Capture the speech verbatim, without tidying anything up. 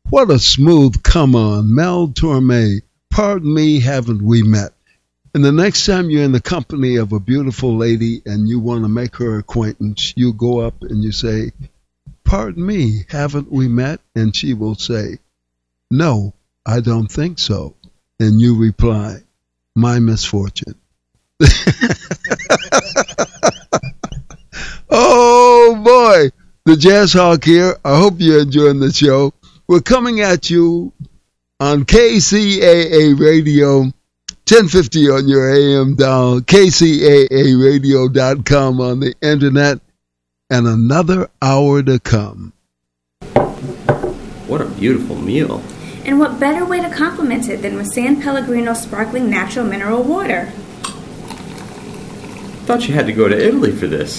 What a smooth come on, Mel Torme. Pardon me, haven't we met? And the next time you're in the company of a beautiful lady and you want to make her acquaintance, you go up and you say, pardon me, haven't we met? And she will say, no, I don't think so. And you reply, my misfortune. Oh boy, the Jazz Hawk here. I hope you're enjoying the show. We're coming at you on K C A A Radio, ten fifty on your A M dial, K C A A radio dot com on the internet, and another hour to come. What a beautiful meal. And what better way to complement it than with San Pellegrino sparkling natural mineral water? Thought you had to go to Italy for this.